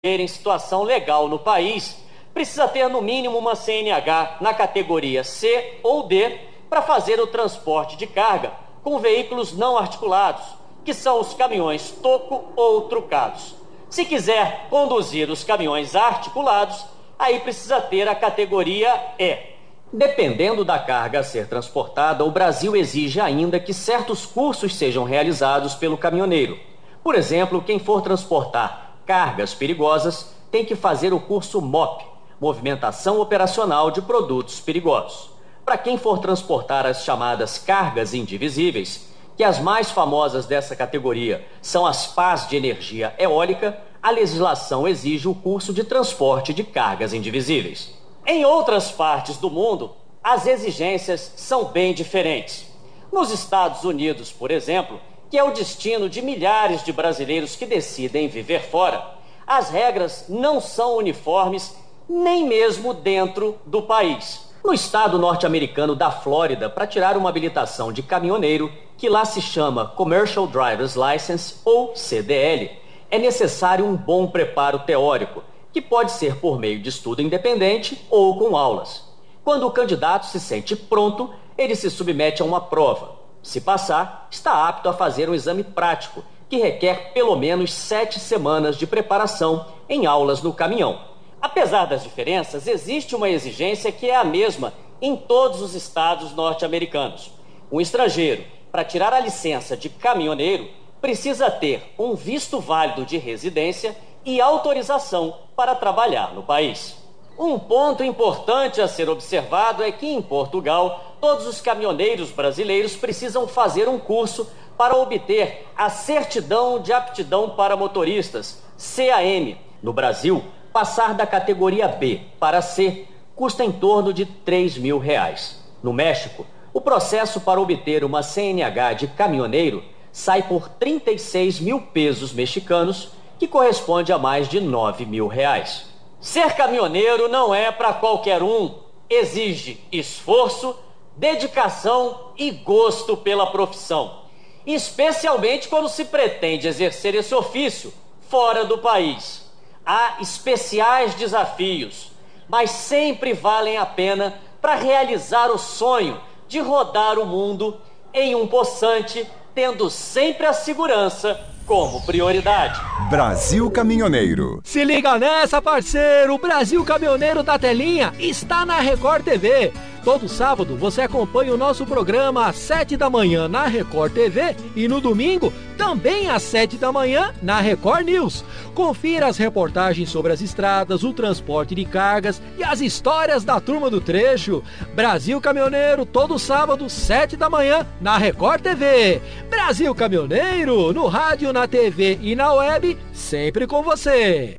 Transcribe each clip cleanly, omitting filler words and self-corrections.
em situação legal no país precisa ter no mínimo uma CNH na categoria C ou D para fazer o transporte de carga com veículos não articulados, que são os caminhões toco ou trucados. Se quiser conduzir os caminhões articulados, aí precisa ter a categoria E. Dependendo da carga a ser transportada, o Brasil exige ainda que certos cursos sejam realizados pelo caminhoneiro. Por exemplo, quem for transportar cargas perigosas tem que fazer o curso MOP, Movimentação Operacional de Produtos Perigosos. Para quem for transportar as chamadas cargas indivisíveis, que as mais famosas dessa categoria são as pás de energia eólica, a legislação exige o curso de transporte de cargas indivisíveis. Em outras partes do mundo, as exigências são bem diferentes. Nos Estados Unidos, por exemplo, que é o destino de milhares de brasileiros que decidem viver fora, as regras não são uniformes nem mesmo dentro do país. No estado norte-americano da Flórida, para tirar uma habilitação de caminhoneiro, que lá se chama Commercial Driver's License ou CDL, é necessário um bom preparo teórico, que pode ser por meio de estudo independente ou com aulas. Quando o candidato se sente pronto, ele se submete a uma prova. Se passar, está apto a fazer um exame prático, que requer pelo menos 7 semanas de preparação em aulas no caminhão. Apesar das diferenças, existe uma exigência que é a mesma em todos os estados norte-americanos. Um estrangeiro, para tirar a licença de caminhoneiro, precisa ter um visto válido de residência e autorização para trabalhar no país. Um ponto importante a ser observado é que em Portugal, todos os caminhoneiros brasileiros precisam fazer um curso para obter a Certidão de Aptidão para Motoristas, CAM. No Brasil, passar da categoria B para C custa em torno de R$3.000. No México, o processo para obter uma CNH de caminhoneiro sai por 36 mil pesos mexicanos, que corresponde a mais de R$9.000. Ser caminhoneiro não é para qualquer um. Exige esforço, dedicação e gosto pela profissão, especialmente quando se pretende exercer esse ofício fora do país. Há especiais desafios, mas sempre valem a pena para realizar o sonho de rodar o mundo em um possante, tendo sempre a segurança como prioridade. Brasil Caminhoneiro. Se liga nessa, parceiro! O Brasil Caminhoneiro da Telinha está na Record TV. Todo sábado você acompanha o nosso programa às 7 da manhã na Record TV e no domingo também às 7 da manhã na Record News. Confira as reportagens sobre as estradas, o transporte de cargas e as histórias da turma do trecho. Brasil Caminhoneiro, todo sábado, 7 da manhã na Record TV. Brasil Caminhoneiro, no rádio, na TV e na web, sempre com você.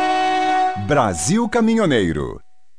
Brasil Caminhoneiro.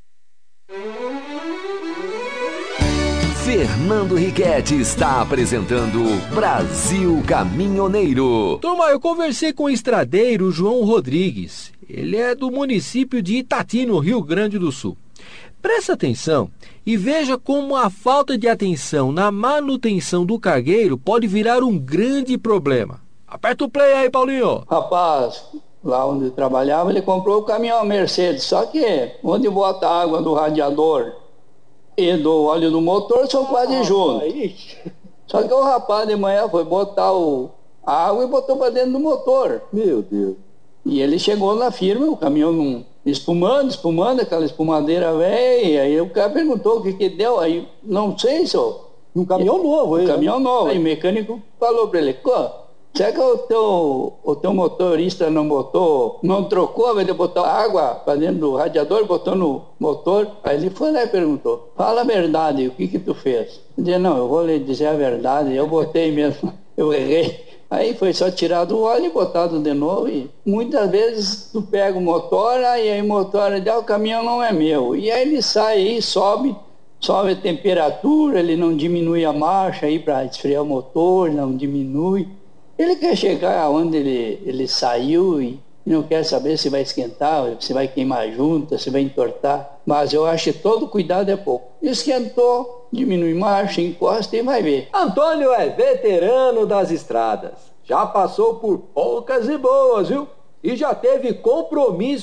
Fernando Riquetti está apresentando Brasil Caminhoneiro. Turma, eu conversei com o estradeiro João Rodrigues. Ele é do município de Itati, no Rio Grande do Sul. Presta atenção e veja como a falta de atenção na manutenção do cargueiro pode virar um grande problema. Aperta o play aí, Paulinho. Rapaz, lá onde eu trabalhava, ele comprou o caminhão Mercedes, só que onde bota a água do radiador e do óleo do motor são quase juntos. Só que o rapaz de manhã foi botar a água e botou para dentro do motor. Meu Deus. E ele chegou na firma, o caminhão espumando, aquela espumadeira velha. Aí o cara perguntou o que deu. Aí, não sei, senhor. Um caminhão novo, hein? Um caminhão novo. Aí o mecânico falou para ele: será que o teu motorista não trocou, ao invés de botar água para dentro do radiador, botou no motor? Aí ele foi lá e perguntou: fala a verdade, o que tu fez? Ele disse: não, eu vou lhe dizer a verdade, eu botei mesmo, eu errei. Aí foi só tirado o óleo e botado de novo. E muitas vezes tu pega o motor, aí o motor diz: o caminhão não é meu. E aí ele sai aí, sobe a temperatura, ele não diminui a marcha aí para esfriar o motor, não diminui. Ele quer chegar aonde ele saiu e não quer saber se vai esquentar, se vai queimar junta, se vai entortar. Mas eu acho que todo cuidado é pouco. Esquentou, diminui marcha, encosta e vai ver. Antônio é veterano das estradas. Já passou por poucas e boas, viu? e já teve compromisso